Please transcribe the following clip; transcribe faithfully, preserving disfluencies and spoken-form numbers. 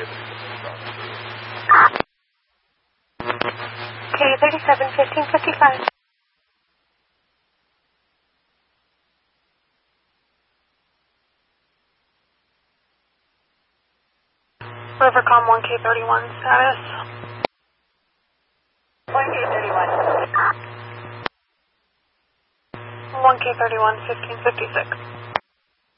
K thirty-seven fifteen fifty-five. Rivercom one K thirty-one status. one K thirty-one. one K thirty-one fifteen fifty-six.